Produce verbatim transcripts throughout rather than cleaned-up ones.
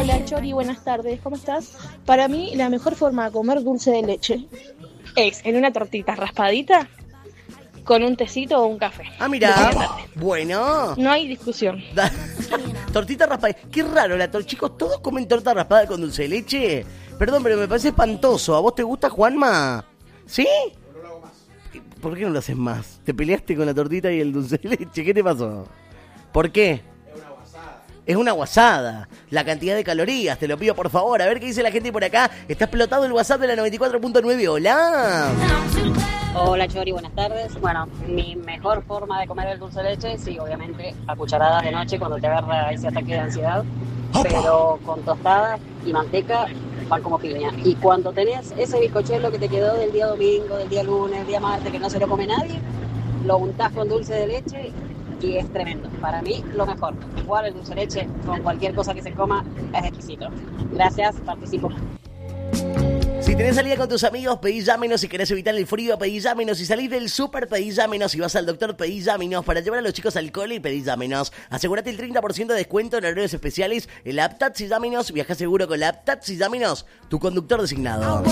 Hola Chori, buenas tardes, ¿cómo estás? Para mí la mejor forma de comer dulce de leche es en una tortita raspadita con un tecito o un café. Ah, mira, bueno. No hay discusión. Tortita raspada. Qué raro, la tor- chicos, ¿todos comen torta raspada con dulce de leche? Perdón, pero me parece espantoso. ¿A vos te gusta, Juanma? ¿Sí? ¿Por qué no lo haces más? ¿Te peleaste con la tortita y el dulce de leche? ¿Qué te pasó? ¿Por qué? Es una guasada. La cantidad de calorías, te lo pido por favor. A ver qué dice la gente por acá. Está explotado el WhatsApp de la noventa y cuatro punto nueve. Hola. Hola Chori, buenas tardes. Bueno, mi mejor forma de comer el dulce de leche, sí, obviamente, a cucharadas de noche cuando te agarra ese ataque de ansiedad. Pero con tostadas y manteca van como piña. Y cuando tenés ese bizcochuelo que te quedó del día domingo, del día lunes, del día martes, que no se lo come nadie, lo untás con dulce de leche y es tremendo. Para mí, lo mejor. Igual el dulce de leche con cualquier cosa que se coma es exquisito. Gracias, participo. Si tenés salida con tus amigos, pedí Llámenos. Si querés evitar el frío, pedí Llámenos. Si salís del súper, pedí Llámenos. Si vas al doctor, pedí Llámenos. Para llevar a los chicos al cole, pedí Llámenos. Asegúrate el treinta por ciento de descuento en horarios especiales. El app Taxi Llámenos. Viaja seguro con la app Taxi Llámenos. Tu conductor designado.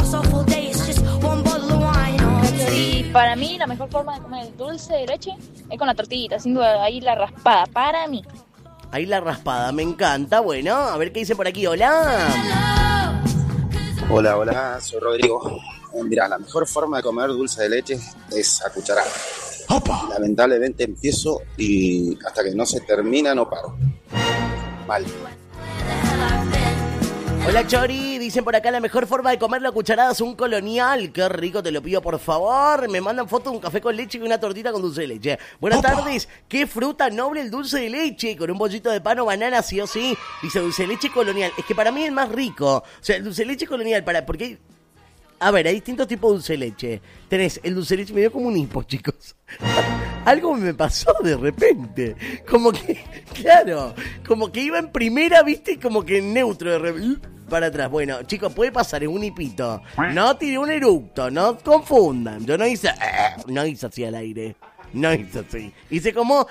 Y para mí la mejor forma de comer el dulce de leche es con la tortillita, haciendo ahí la raspada, para mí. Ahí la raspada, me encanta. Bueno, a ver qué dicen por aquí. Hola. Hola, hola, soy Rodrigo. Mira, la mejor forma de comer dulce de leche es a cucharada. Lamentablemente empiezo y hasta que no se termina no paro. Mal. Hola Chori, dicen por acá la mejor forma de comerlo a cucharadas un colonial. Qué rico, te lo pido por favor. Me mandan fotos de un café con leche y una tortita con dulce de leche. Buenas Opa. tardes, qué fruta noble el dulce de leche. Con un bollito de pan o banana sí o sí. Dice dulce de leche colonial. Es que para mí es el más rico. O sea, el dulce de leche colonial, para, porque hay... A ver, hay distintos tipos de dulce de leche. Tenés el dulce de leche, me dio como un hipo, chicos. Algo me pasó de repente. Como que, claro, como que iba en primera, viste, como que en neutro de repente. Para atrás. Bueno, chicos, puede pasar, es un hipito. No tiré un eructo, no confundan. Yo no hice, no hice así al aire. No hice así. Hice como...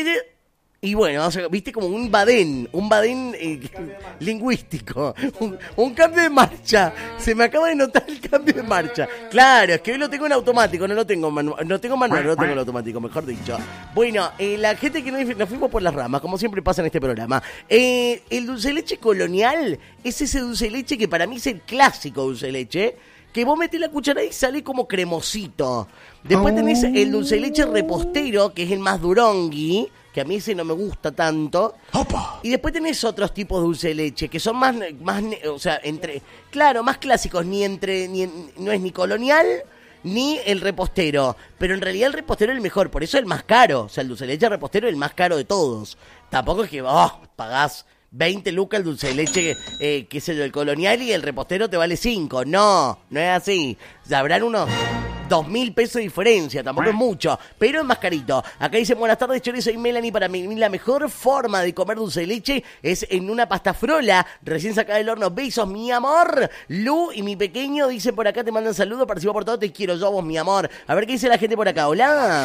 Y bueno, o sea, viste como un badén, un badén eh, lingüístico, un, un cambio de marcha. Se me acaba de notar el cambio de marcha. Claro, es que hoy lo tengo en automático, no lo tengo manual, no tengo manual, no lo tengo en automático, mejor dicho. Bueno, eh, la gente que nos, nos fuimos por las ramas, como siempre pasa en este programa. Eh, el dulce de leche colonial es ese dulce de leche que para mí es el clásico dulce de leche. Que vos metés la cuchara y sale como cremosito. Después tenés el dulce de leche repostero, que es el más durongui, que a mí ese no me gusta tanto. ¡Opa! Y después tenés otros tipos de dulce de leche, que son más, más o sea, entre, claro, más clásicos, ni entre, ni, no es ni colonial, ni el repostero. Pero en realidad el repostero es el mejor, por eso es el más caro. O sea, el dulce de leche repostero es el más caro de todos. Tampoco es que, oh, pagás veinte lucas el dulce de leche, eh, qué sé yo, el colonial y el repostero te vale cinco. No, no es así. Habrán unos dos mil pesos de diferencia, tampoco es mucho, pero es más carito. Acá dicen, buenas tardes, Chori, soy Melanie. Para mí la mejor forma de comer dulce de leche es en una pasta frola, recién sacada del horno. Besos, mi amor. Lu y mi pequeño, dicen por acá, te mandan saludos, participo por todo, te quiero yo, vos, mi amor. A ver qué dice la gente por acá. Hola.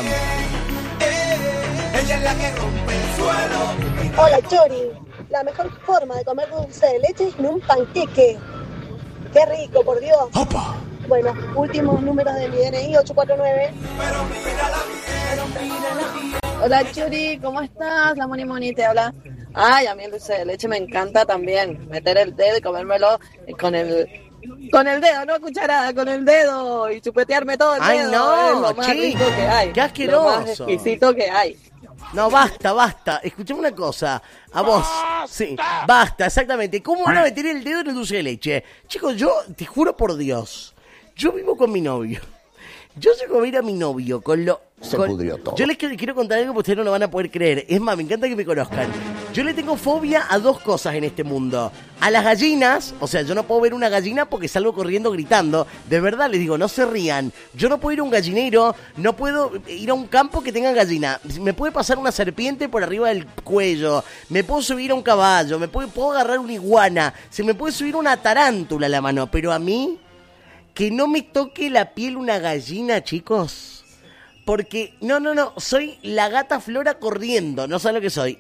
Ella es la que rompe el suelo. Hola, Chori. La mejor forma de comer dulce de leche es en un panqueque. ¡Qué rico, por Dios! ¡Opa! Bueno, últimos números de mi D N I, ocho cuatro nueve. Pero mira la vida, pero mira la vida. Hola, Churi, ¿cómo estás? La Moni Moni te habla. Ay, a mí el dulce de leche me encanta también. Meter el dedo y comérmelo con el... Con el dedo, no cucharada, con el dedo y chupetearme todo el Ay, dedo. no, es lo más chico, rico que hay. qué asqueroso. Lo más exquisito que hay. No, basta, basta. Escuchame una cosa. A vos. Sí, basta, exactamente. ¿Cómo van a meter el dedo en el dulce de leche? Chicos, yo te juro por Dios. Yo vivo con mi novio. Yo llego a ver a mi novio con lo... Se con, pudrió todo. Yo les quiero, quiero contar algo que ustedes no lo van a poder creer. Es más, me encanta que me conozcan. Yo le tengo fobia a dos cosas en este mundo. A las gallinas, o sea, yo no puedo ver una gallina porque salgo corriendo gritando. De verdad, les digo, no se rían. Yo no puedo ir a un gallinero, no puedo ir a un campo que tenga gallina. Me puede pasar una serpiente por arriba del cuello, me puedo subir a un caballo, me puedo, puedo agarrar una iguana, se me puede subir una tarántula a la mano, pero a mí... Que no me toque la piel una gallina, chicos. Porque, no, no, no, soy la gata Flora corriendo, no sé lo que soy.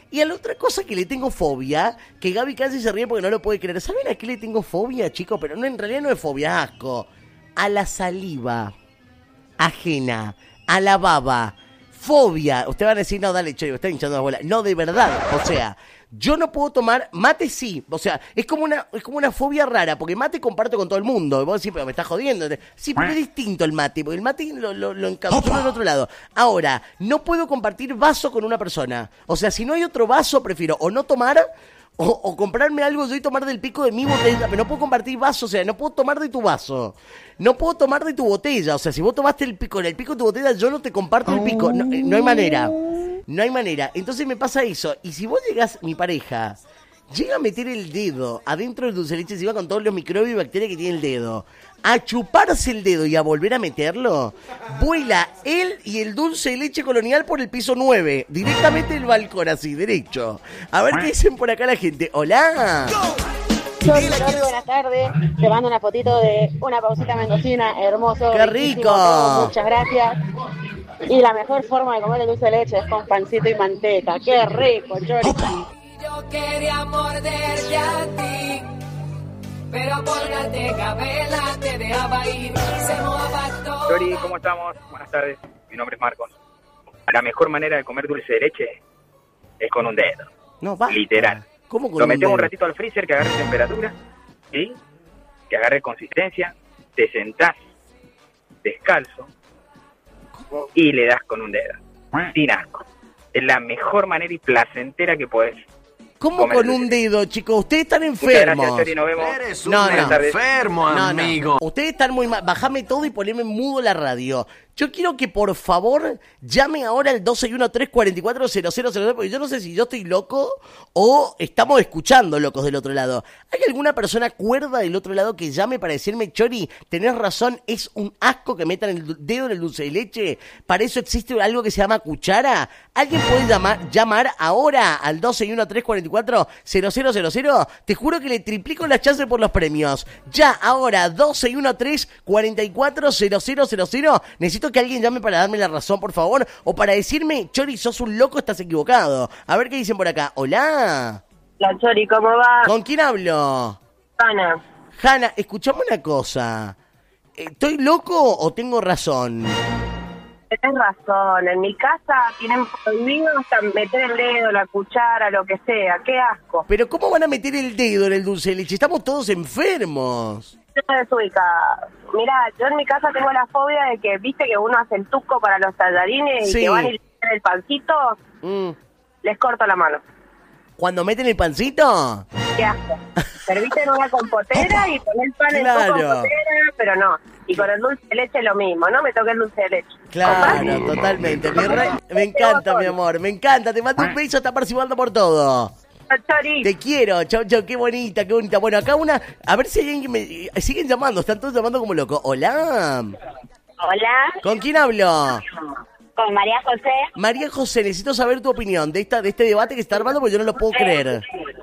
Y a la otra cosa que le tengo fobia, que Gaby casi se ríe porque no lo puede creer. ¿Saben a qué le tengo fobia, chicos? Pero no, en realidad no es fobia, es asco. A la saliva ajena, a la baba. Fobia. Ustedes van a decir, no, dale, Chori, me está hinchando la bola. No, de verdad. O sea, yo no puedo tomar mate, sí. O sea, es como una es como una fobia rara, porque mate comparto con todo el mundo. Y vos decís, pero me estás jodiendo. Sí, pero es distinto el mate, porque el mate lo, lo, lo encapsula en otro lado. Ahora, no puedo compartir vaso con una persona. O sea, si no hay otro vaso, prefiero o no tomar... O, o comprarme algo yo y tomar del pico de mi botella, pero no puedo compartir vaso, o sea, no puedo tomar de tu vaso, no puedo tomar de tu botella, o sea, si vos tomaste el pico, en el pico de tu botella, yo no te comparto el pico, no, no hay manera, no hay manera, entonces me pasa eso, y si vos llegás, mi pareja, llega a meter el dedo adentro del dulce de leche, se va con todos los microbios y bacterias que tiene el dedo, a chuparse el dedo y a volver a meterlo, vuela él y el dulce de leche colonial por el piso nueve, directamente del balcón, así, derecho. A ver qué dicen por acá la gente. ¡Hola! Chori, buenas tardes. Te mando una fotito de una pausita mendocina, hermoso. ¡Qué rico! Todo, muchas gracias. Y la mejor forma de comer el dulce de leche es con pancito y manteca. ¡Qué rico, Chori! Yo quería morderte a ti, pero por la tecabela te dejaba ir. Se mojaba todo. Chori, ¿cómo estamos? Buenas tardes. Mi nombre es Marcos. La mejor manera de comer dulce de leche es con un dedo. No, va. Literal. ¿Cómo con Lo un metes dedo? un ratito al freezer, que agarre temperatura, ¿sí? Que agarre consistencia, te sentás descalzo y le das con un dedo. Sin asco. Es la mejor manera y placentera que podés. ¿Cómo con un dedo, chicos? Ustedes están Muchas enfermos. gracias, Chori, nos vemos. Eres un No, no. enfermo, No, no. amigo. Ustedes están muy mal. Bajame todo y poneme mudo la radio. Yo quiero que por favor llame ahora al dos seis uno, tres cuatro cuatro, cero cero cero cero, porque yo no sé si yo estoy loco o estamos escuchando locos del otro lado. ¿Hay alguna persona cuerda del otro lado que llame para decirme, Chori, tenés razón, es un asco que metan el dedo en el dulce de leche? ¿Para eso existe algo que se llama cuchara? ¿Alguien puede llamar, llamar ahora al dos seis uno, tres cuatro cuatro, cero cero cero cero? Te juro que le triplico las chances por los premios. Ya, ahora, dos seis uno, tres cuatro cuatro, cero cero cero cero. Necesito que alguien llame para darme la razón, por favor, o para decirme, Chori, sos un loco, estás equivocado. A ver qué dicen por acá. Hola. La Chori, ¿cómo va? ¿Con quién hablo? Ana. Hanna, escuchame una cosa. ¿Estoy loco o tengo razón? Tienes razón, en mi casa tienen prohibido hasta meter el dedo, la cuchara, lo que sea, qué asco. Pero ¿cómo van a meter el dedo en el dulce de leche? Estamos todos enfermos. Estoy desubicada. Mirá, yo en mi casa tengo la fobia de que, viste que uno hace el tuco para los tallarines Sí. y que van y le meten el pancito, Mm. les corto la mano. ¿Cuando meten el pancito? Qué asco. Serviste en una compotera y poner pan Claro. en tu compotera, pero no. Y con el dulce de leche lo mismo, no me toque el dulce de leche. Claro, totalmente. Mi rey, me encanta, mi amor, me encanta. Te mando un beso, está participando por todo. Chori. Te quiero, chau, chau, qué bonita, qué bonita. Bueno, acá una, a ver si hay alguien que me... Siguen llamando, están todos llamando como locos. Hola. Hola, ¿Con quién hablo? con María José. María José, necesito saber tu opinión de esta de este debate que está armando porque yo no lo puedo creer.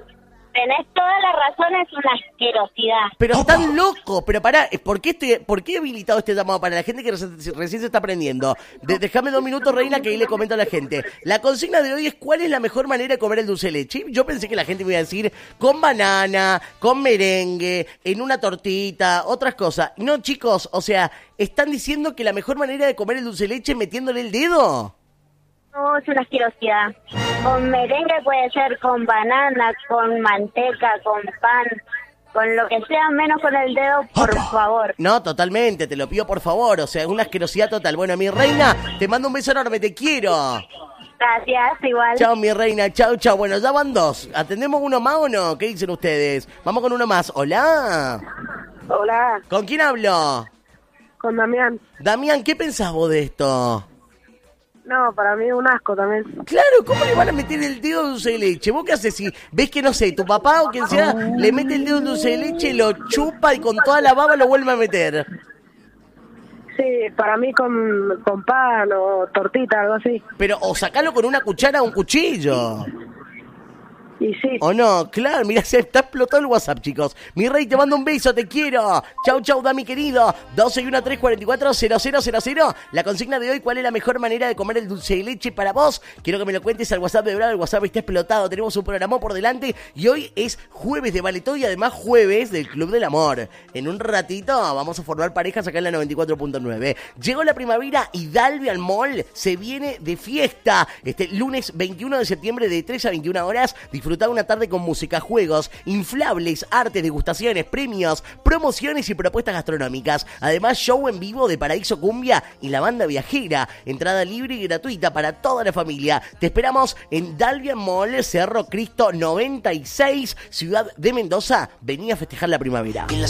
Tenés toda la razón, es una asquerosidad. Pero están locos, pero pará, ¿por qué, estoy, ¿por qué he habilitado este llamado para la gente que recién, recién se está aprendiendo? De, déjame dos minutos, Reina, que ahí le comento a la gente. La consigna de hoy es ¿cuál es la mejor manera de comer el dulce de leche? Yo pensé que la gente me iba a decir con banana, con merengue, en una tortita, otras cosas. No, chicos, o sea, ¿están diciendo que la mejor manera de comer el dulce de leche es metiéndole el dedo? No, es una asquerosidad. Con merengue puede ser con banana, con manteca, con pan, con lo que sea, menos con el dedo, por favor. No, totalmente, te lo pido por favor, o sea, es una asquerosidad total. Bueno, mi reina, te mando un beso enorme, te quiero. Gracias, igual. Chao, mi reina, chao, chao. Bueno, ya van dos. ¿Atendemos uno más o no? ¿Qué dicen ustedes? Vamos con uno más. Hola. Hola. ¿Con quién hablo? Con Damián. Damián, ¿qué pensás vos de esto? No, para mí es un asco también. Claro, ¿cómo le van a meter el dedo en dulce de leche? ¿Vos qué haces si ves que, no sé, tu papá o quien sea, le mete el dedo en dulce de leche, lo chupa y con toda la baba lo vuelve a meter? Sí, para mí con, con pan o tortita, algo así. Pero, o sacalo con una cuchara o un cuchillo. Y sí. ¿O no? Claro, mira, se está explotado el WhatsApp, chicos. Mi rey, te mando un beso, te quiero. Chau, chau, Dami querido. doce y uno, tres, cuatro cuatro, cero cero cero cero. La consigna de hoy, ¿cuál es la mejor manera de comer el dulce de leche para vos? Quiero que me lo cuentes al WhatsApp de Bravo. El WhatsApp está explotado. Tenemos un programa por delante. Y hoy es jueves de Vale Todo y además jueves del Club del Amor. En un ratito vamos a formar parejas acá en la noventa y cuatro punto nueve. Llegó la primavera y Dalvian Mall se viene de fiesta. Este lunes veintiuno de septiembre de tres a veintiuna horas. Disfrutar una tarde con música, juegos, inflables, artes, degustaciones, premios, promociones y propuestas gastronómicas. Además, show en vivo de Paraíso Cumbia y la banda viajera. Entrada libre y gratuita para toda la familia. Te esperamos en Dalvian Mall, Cerro Cristo noventa y seis, Ciudad de Mendoza. Vení a festejar la primavera.